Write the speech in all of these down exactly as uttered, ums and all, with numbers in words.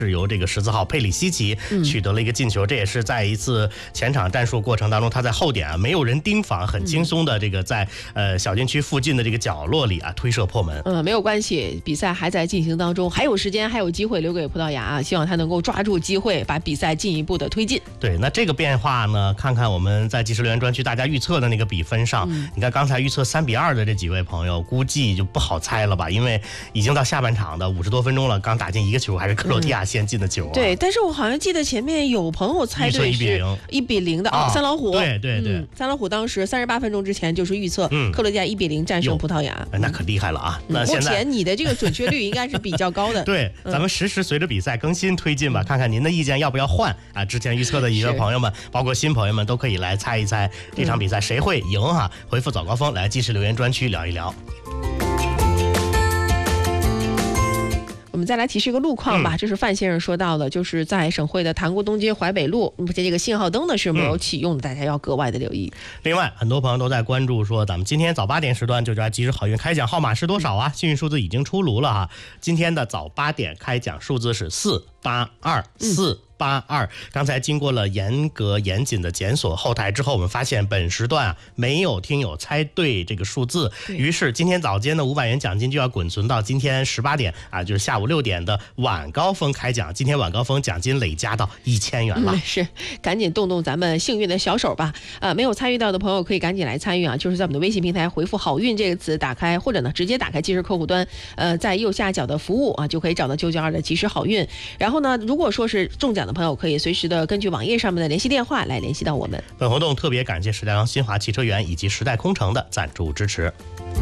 是由这个十四号佩里西奇取得了一个进球，嗯、这也是在一次前场战术过程当中，他在后点啊没有人盯防，很轻松的这个在呃小禁区附近的这个角落里啊推射破门。 嗯，没有关系，比赛还在进行当中，还有时间，还有机会留给葡萄牙啊，希望他能够抓住机会，把比赛进一步的推进。 对，那这个变化呢，看看我们在即时留言专区大家预测的那个比分上，嗯、你看刚才预测三比二的这几位朋友，估计就不好猜了吧，因为已经到下半场的五十多分钟了，刚打进一个球，还是克罗地亚先进的球、啊嗯。对，但是我好像记得前面有朋友猜对是一比零的啊、哦，三老虎。 对对对、嗯， 三老虎当时三十八分钟之前就是预测克罗地亚一比零战胜葡萄牙、 嗯，那可厉害了啊！ 嗯、 那现在目前你的这个准确率应该是比较高的。 对，咱们实时随着比赛更新推进吧，看看您的意见要不要换啊？之前预测的一个朋友们，包括新朋友们都可以来猜一猜这场比赛谁会赢哈、啊？回复早高峰来即时留言专区聊一聊。 我们再来提示一个路况吧，这是范先生说到的，就是在省会的塘沽东街淮北路，目前这个信号灯呢是没有启用的，大家要格外的留意。 另外，很多朋友都在关注说，咱们今天早八点时段就叫即时好运开奖号码是多少啊？幸运数字已经出炉了哈，今天的早八点开奖数字是四八二四。八二，刚才经过了严格严谨的检索后台之后，我们发现本时段啊没有听友猜对这个数字，于是今天早间的五百元奖金就要滚存到今天十八点啊，就是下午六点的晚高峰开奖。今天晚高峰奖金累加到一千元了、 嗯，是，赶紧动动咱们幸运的小手吧！啊，没有参与到的朋友可以赶紧来参与啊，就是在我们的微信平台回复“好运”这个词，打开或者呢直接打开即时客户端，呃，在右下角的服务啊就可以找到九九二的即时好运。然后呢，如果说是中奖的朋友，可以随时的根据网页上面的联系电话来联系到我们。 本活动特别感谢石家庄新华汽车园以及时代空城的赞助支持。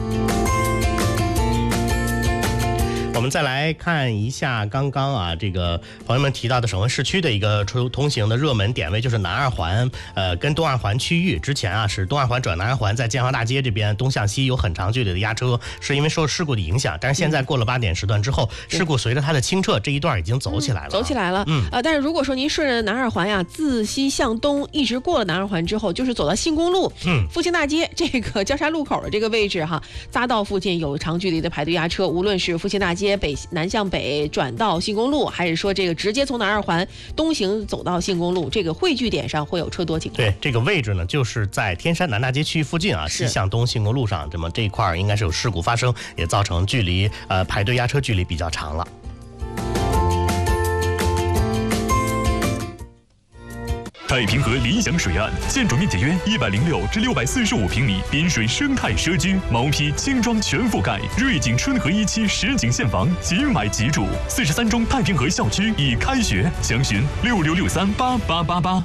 我们再来看一下刚刚啊，这个朋友们提到的省会市区的一个通行的热门点位，就是南二环，呃，跟东二环区域。之前啊是东二环转南二环，在建华大街这边东向西有很长距离的压车，是因为受事故的影响。但是现在过了八点时段之后，事故随着它的清澈，这一段已经走起来了， 嗯、走起来了。嗯，呃，但是如果说您顺着南二环呀，自西向东一直过了南二环之后，就是走到新公路，嗯，复兴大街这个交叉路口的这个位置哈，匝道附近有长距离的排队压车，无论是复兴大街北南向北转到新公路，还是说这个直接从南二环东行走到新公路，这个汇聚点上会有车多情况。 对，这个位置呢，就是在天山南大街区附近啊，西向东新公路上，这么这一块应该是有事故发生，也造成距离呃排队压车距离比较长了。 太平河理想水岸，建筑面积约一百零六至六百四十五平米，滨水生态社区，毛坯轻装全覆盖，瑞景春和一期实景现房，即买即住。四十三中太平河校区已开学，详询六六六三八八八八。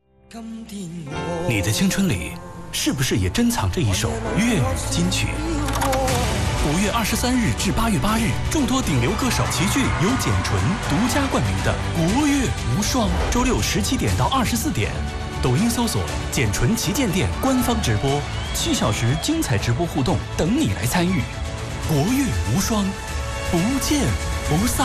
你的青春里，是不是也珍藏着一首粤语金曲？五月二十三日至八月八日，众多顶流歌手齐聚，由简纯独家冠名的国乐无双，周六十七点到二十四点，抖音搜索“简纯旗舰店”官方直播，七小时精彩直播互动等你来参与。国乐无双，不见不散。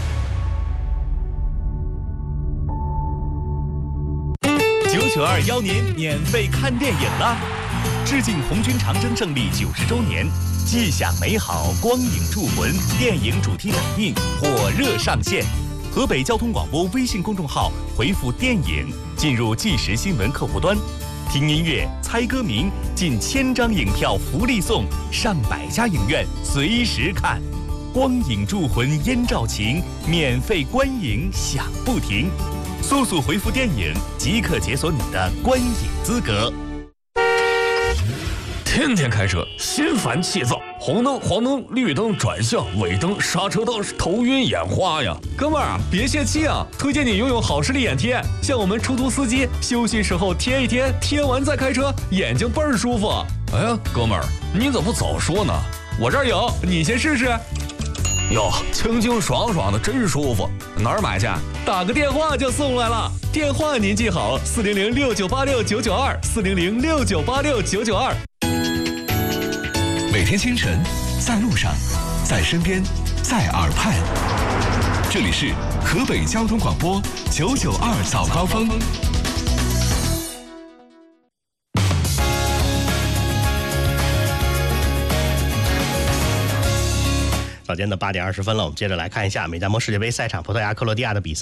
九九二邀您免费看电影啦！致敬红军长征胜利九十周年。既享美好，光影铸魂电影主题展映火热上线。河北交通广播微信公众号回复电影进入即时新闻客户端，听音乐猜歌名，近千张影票福利送，上百家影院随时看。光影铸魂燕赵情，免费观影享不停。速速回复电影即可解锁你的观影资格。 天天开车，心烦气躁，红灯、黄灯、绿灯、转向、尾灯、刹车灯，头晕眼花呀！ 哥们儿啊，别泄气啊！推荐你拥有好视力眼贴，像我们出租司机休息时候贴一贴，贴完再开车，眼睛倍儿舒服。 哎呀，哥们儿，你怎么不早说呢？ 我这儿有，你先试试。 哟，清清爽爽的，真舒服。 哪儿买去？打个电话就送来了。电话您记好：四零零六九八六九九二，四零零六九八六九九二。 每天清晨，在路上，在身边，在耳畔，这里是河北交通广播九九二早高峰。 早间的八点二十分了，我们接着来看一下美加墨世界杯赛场葡萄牙克罗地亚的比赛。